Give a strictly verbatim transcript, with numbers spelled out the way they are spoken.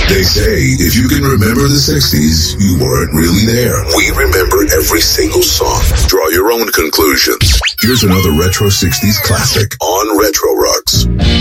They say if you can remember the sixties, you weren't really there. We remember every single song. Draw your own conclusions. Here's another Retro sixties classic on Retro Rocks.